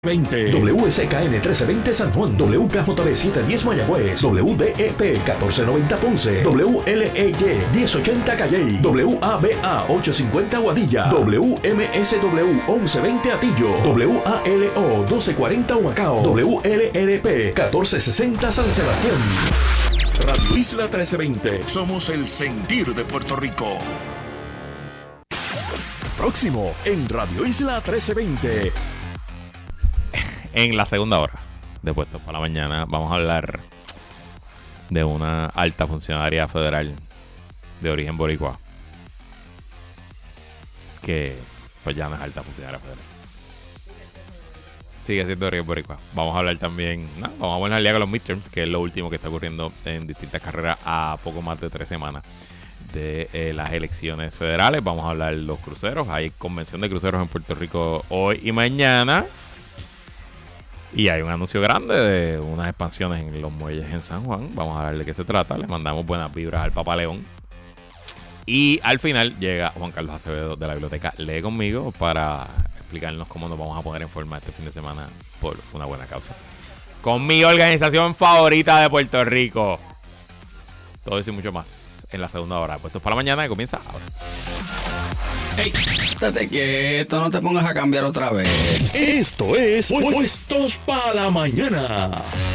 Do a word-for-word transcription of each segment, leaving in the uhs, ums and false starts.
veinte, W S K N trece veinte San Juan, W K J B setecientos diez Mayagüez, W D E P catorce noventa Ponce, W L E Y diez ochenta Calley, W A B A ochocientos cincuenta Guadilla, W M S W once veinte Atillo, W A L O doce cuarenta Humacao, W L R P catorce sesenta San Sebastián. Radio Isla trece veinte. Somos el sentir de Puerto Rico. Próximo en Radio Isla trece veinte. En la segunda hora de Puestos para la Mañana vamos a hablar de una alta funcionaria federal de origen boricua que pues ya no es alta funcionaria federal, sigue siendo de origen boricua. Vamos a hablar también, no, vamos a poner al día con los midterms, que es lo último que está ocurriendo en distintas carreras a poco más de tres semanas de eh, las elecciones federales. Vamos a hablar de los cruceros. Hay convención de cruceros en Puerto Rico hoy y mañana. Y hay un anuncio grande de unas expansiones en los muelles en San Juan. Vamos a ver de qué se trata. Le mandamos buenas vibras al Papa León. Y al final llega Juan Carlos Acevedo de la biblioteca Lee Conmigo para explicarnos cómo nos vamos a poner en forma este fin de semana por una buena causa. Con mi organización favorita de Puerto Rico. Todo eso y mucho más en la segunda hora. Puestos para la Mañana, que comienza ahora. Hey, estate quieto, no te pongas a cambiar otra vez. Esto es Puestos para la Mañana.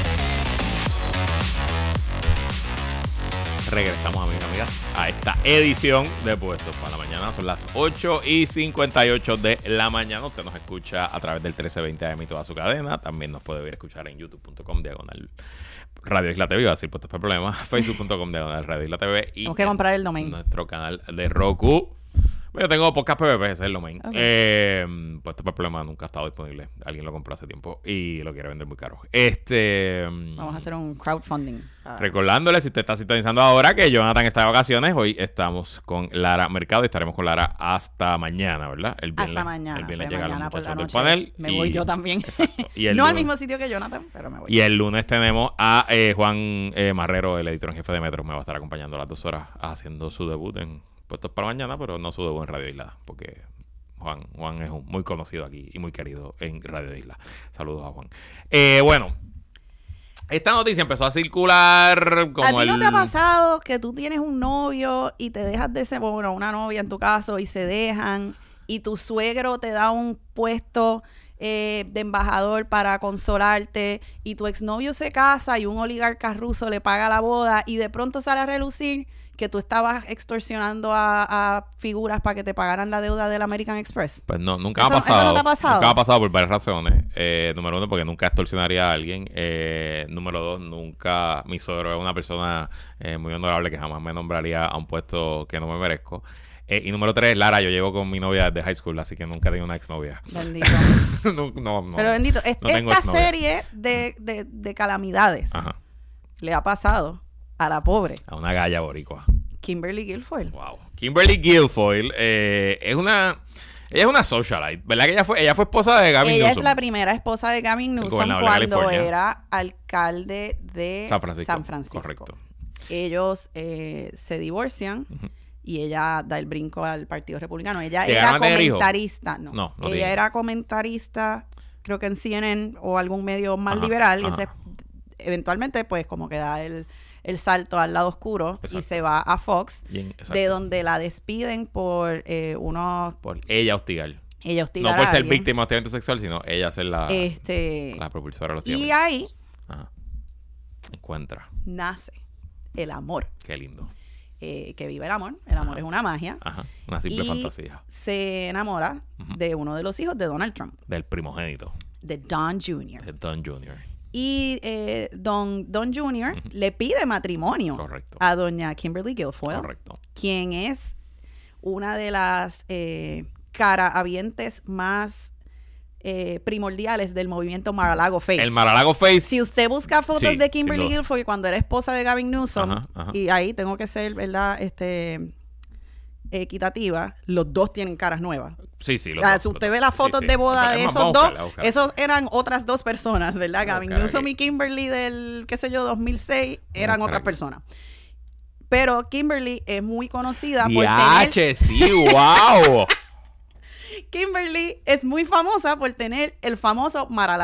Regresamos, amigos y amigas, a esta edición de Puestos para la Mañana. Son las ocho y cincuenta y ocho de la mañana. Usted nos escucha a través del trece veinte A M y toda su cadena. También nos puede ver escuchar en youtube punto com diagonal Radio Isla T V. Iba a decir Puestos para Problemas. facebook punto com diagonal Radio Isla T V. Y tenemos que comprar el domain. Nuestro canal de Roku. Yo tengo podcast P V P, ese es el domain. Okay. Eh, pues este problema nunca ha estado disponible. Alguien lo compró hace tiempo y lo quiere vender muy caro. Este Vamos a hacer un crowdfunding. Uh. Recordándole, si usted está sintonizando ahora, que Jonathan está de vacaciones. Hoy estamos con Lara Mercado y estaremos con Lara hasta mañana, ¿verdad? El viernes, hasta mañana. El viernes llegan los muchachos del noche, panel. Me y, voy yo también. Y el no lunes, al mismo sitio que Jonathan, pero me voy. Y el lunes tenemos a eh, Juan eh, Marrero, el editor en jefe de Metro. Me va a estar acompañando a las dos horas haciendo su debut en Puestos para Mañana, pero no su debut en Radio Isla, porque Juan, Juan es un, muy conocido aquí y muy querido en Radio Isla. Saludos a Juan. Eh, bueno, esta noticia empezó a circular como ¿A ti el... no te ha pasado que tú tienes un novio y te dejas de ser, bueno, una novia en tu caso, y se dejan, y tu suegro te da un puesto eh, de embajador para consolarte, y tu exnovio se casa y un oligarca ruso le paga la boda, y de pronto sale a relucir que tú estabas extorsionando a, a figuras para que te pagaran la deuda del American Express? Pues no, nunca ¿Eso, ha pasado. ¿Eso no te ha pasado? Nunca ha pasado por varias razones. Eh, número uno, porque nunca extorsionaría a alguien. Eh, número dos, nunca... Mi suegro es una persona eh, muy honorable que jamás me nombraría a un puesto que no me merezco. Eh, y número tres, Lara, yo llevo con mi novia de high school, así que nunca he tenido una exnovia. Bendito. no, no, no. Pero bendito, es, no tengo esta exnovia. serie de, de, de calamidades Ajá. le ha pasado a la pobre A una galla boricua. Kimberly Guilfoyle. Wow. Kimberly Guilfoyle eh, es una... Ella es una socialite, ¿verdad? Que ella fue, ella fue esposa de Gavin Ella Newsom. es la primera esposa de Gavin Newsom cuando era alcalde de San Francisco. San Francisco. Correcto. Ellos eh, se divorcian. Uh-huh. Y ella da el brinco al Partido Republicano. Ella era comentarista. No, no, no ella tiene. era comentarista, creo que en C N N o algún medio más ajá, liberal. Ajá. Y entonces, eventualmente, pues, como que da el, el salto al lado oscuro. Exacto. Y se va a Fox, en, de donde la despiden por eh, unos... Por ella hostigar. Ella hostigar No por ser alguien. víctima de hostigamiento sexual, sino ella ser la, este, la propulsora de los hostigamientos. Y ahí... Ajá. Encuentra. Nace el amor. Qué lindo. Eh, que vive el amor. El amor Ajá. es una magia. Ajá. Una simple y fantasía. Se enamora uh-huh. de uno de los hijos de Donald Trump. Del primogénito. De Don junior De Don junior Y eh, Don, Don junior Uh-huh. le pide matrimonio Correcto. a doña Kimberly Guilfoyle. Correcto. Quien es una de las eh, carahabientes más eh, primordiales del movimiento Mar-a-Lago Face. El Mar-a-Lago Face. Si usted busca fotos sí, de Kimberly Guilfoyle cuando era esposa de Gavin Newsom, ajá, ajá. y ahí tengo que ser, ¿verdad? Este, equitativa, los dos tienen caras nuevas. Sí, sí. O sea, si usted ve las fotos sí, sí. de boda de esos dos, esos eran otras dos personas, ¿verdad? Gavin Newsom y Kimberly del, qué sé yo, dos mil seis, eran otras personas. Pero Kimberly es muy conocida por Yache, tener... sí, wow. Kimberly es muy famosa por tener el famoso Marala.